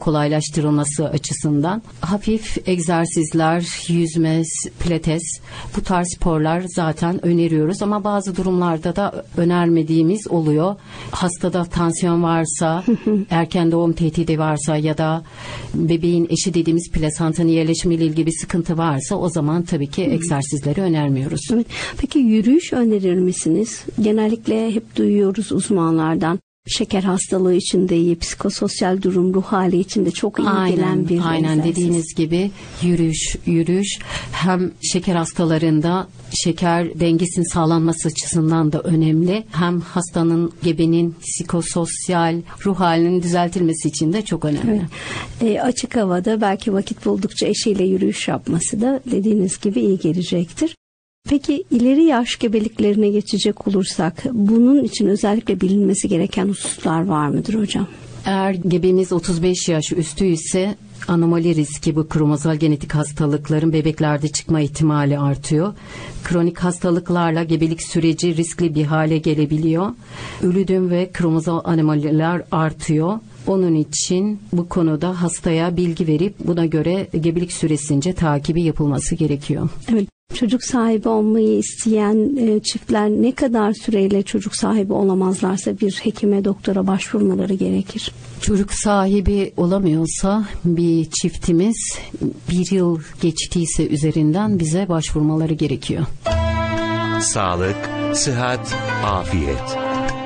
kolaylaştırılması açısından hafif egzersizler, yüzme, pilates, bu tarz sporlar zaten öneriyoruz ama bazı durumlarda da önermediğimiz oluyor. Hastada tansiyon varsa, erken doğum tehdidi varsa ya da bebeğin eşi dediğimiz plasentanın yerleşimiyle ilgili bir sıkıntı varsa o zaman tabii ki egzersizleri önermiyoruz. Evet. Peki yürüyüş önerir misiniz? Genellikle hep duyuyoruz uzmanlardan. Şeker hastalığı için de iyi, psikososyal durum, ruh hali için de çok iyi gelen bir Aynen dediğiniz gibi yürüyüş hem şeker hastalarında şeker dengesinin sağlanması açısından da önemli. Hem hastanın, gebenin psikososyal ruh halinin düzeltilmesi için de çok önemli. Evet. Açık havada belki vakit buldukça eşiyle yürüyüş yapması da dediğiniz gibi iyi gelecektir. Peki ileri yaş gebeliklerine geçecek olursak bunun için özellikle bilinmesi gereken hususlar var mıdır hocam? Eğer gebemiz 35 yaş üstü ise anomali riski, bu kromozal genetik hastalıkların bebeklerde çıkma ihtimali artıyor. Kronik hastalıklarla gebelik süreci riskli bir hale gelebiliyor. Ölüdüm ve kromozal anomaliler artıyor. Onun için bu konuda hastaya bilgi verip buna göre gebelik süresince takibi yapılması gerekiyor. Evet. Çocuk sahibi olmayı isteyen çiftler ne kadar süreyle çocuk sahibi olamazlarsa bir hekime, doktora başvurmaları gerekir? Çocuk sahibi olamıyorsa bir çiftimiz 1 yıl geçtiyse üzerinden bize başvurmaları gerekiyor. Sağlık, sıhhat, afiyet.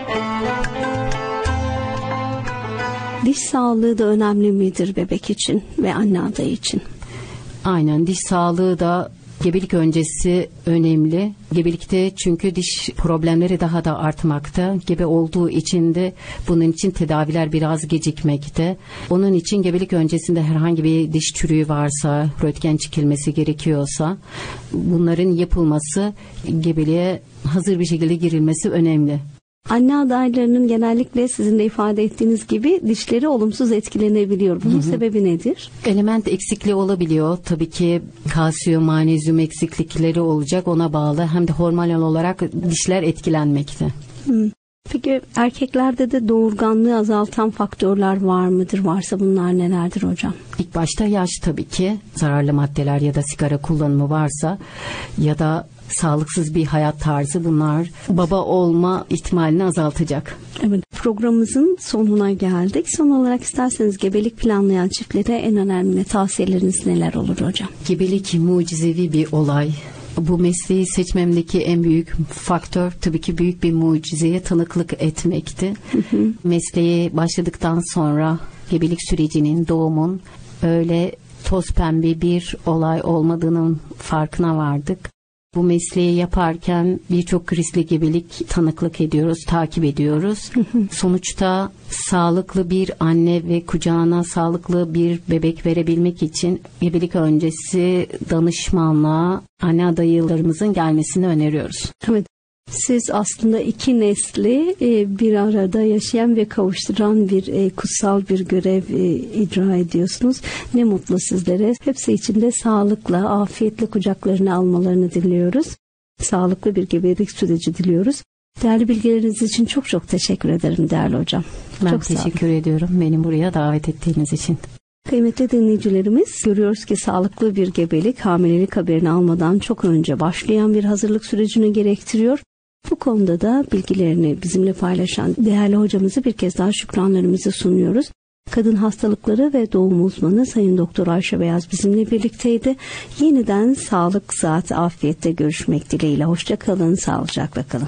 Diş sağlığı da önemli midir bebek için ve anne adayı için? Aynen, diş sağlığı da gebelik öncesi önemli. Gebelikte çünkü diş problemleri daha da artmakta. Gebe olduğu için de bunun için tedaviler biraz gecikmekte. Onun için gebelik öncesinde herhangi bir diş çürüğü varsa, röntgen çekilmesi gerekiyorsa bunların yapılması, gebeliğe hazır bir şekilde girilmesi önemli. Anne adaylarının genellikle sizin de ifade ettiğiniz gibi dişleri olumsuz etkilenebiliyor. Bunun sebebi nedir? Element eksikliği olabiliyor. Tabii ki kalsiyum, magnezyum eksiklikleri olacak, ona bağlı. Hem de hormonal olarak dişler etkilenmekte. Peki erkeklerde de doğurganlığı azaltan faktörler var mıdır? Varsa bunlar nelerdir hocam? İlk başta yaş tabii ki. Zararlı maddeler ya da sigara kullanımı varsa ya da sağlıksız bir hayat tarzı, bunlar baba olma ihtimalini azaltacak. Evet, programımızın sonuna geldik. Son olarak isterseniz gebelik planlayan çiftlere en önemli tavsiyeleriniz neler olur hocam? Gebelik mucizevi bir olay. Bu mesleği seçmemdeki en büyük faktör tabii ki büyük bir mucizeye tanıklık etmekti. Mesleğe başladıktan sonra gebelik sürecinin, doğumun öyle toz pembe bir olay olmadığının farkına vardık. Bu mesleği yaparken birçok riskli gebelik tanıklık ediyoruz, takip ediyoruz. Sonuçta sağlıklı bir anne ve kucağına sağlıklı bir bebek verebilmek için gebelik öncesi danışmanlığa anne adaylarımızın gelmesini öneriyoruz. Evet. Siz aslında iki nesli bir arada yaşayan ve kavuşturan bir kutsal bir görev icra ediyorsunuz. Ne mutlu sizlere. Hepsi için de sağlıkla, afiyetle kucaklarına almalarını diliyoruz. Sağlıklı bir gebelik süreci diliyoruz. Değerli bilgileriniz için çok çok teşekkür ederim değerli hocam. Ben çok teşekkür ediyorum beni buraya davet ettiğiniz için. Kıymetli dinleyicilerimiz, görüyoruz ki sağlıklı bir gebelik hamilelik haberini almadan çok önce başlayan bir hazırlık sürecini gerektiriyor. Bu konuda da bilgilerini bizimle paylaşan değerli hocamızı bir kez daha şükranlarımızı sunuyoruz. Kadın hastalıkları ve doğum uzmanı Sayın Doktor Ayşe Beyaz bizimle birlikteydi. Yeniden sağlık, sıhhat, afiyette görüşmek dileğiyle. Hoşça kalın, sağlıcakla kalın.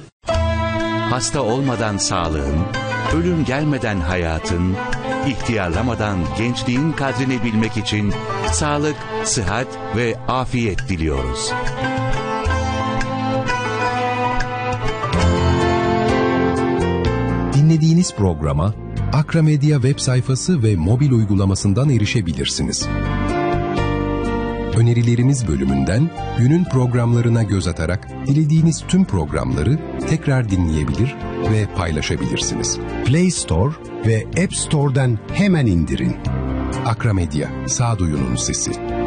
Hasta olmadan sağlığın, ölüm gelmeden hayatın, ihtiyarlamadan gençliğin kadrini bilmek için sağlık, sıhhat ve afiyet diliyoruz. Dinlediğiniz programa Akra Medya web sayfası ve mobil uygulamasından erişebilirsiniz. Önerilerimiz bölümünden günün programlarına göz atarak dilediğiniz tüm programları tekrar dinleyebilir ve paylaşabilirsiniz. Play Store ve App Store'dan hemen indirin. Akra Medya, sağduyunun sesi.